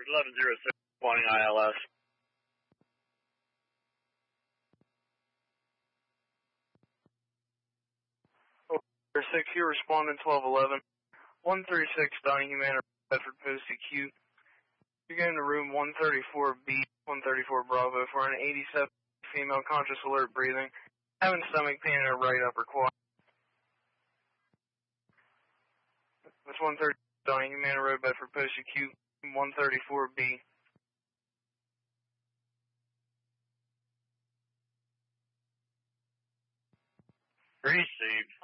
1106, wanting ILS. 6, you're responding 1211. 136 Donahue Manor, Bedford Post Acute. You're going to room 134B, 134 Bravo for an 87 female, conscious, alert, breathing, having stomach pain in her right upper quad. That's 130 Donahue Manor Road, Bedford Post Acute, 134B. Received.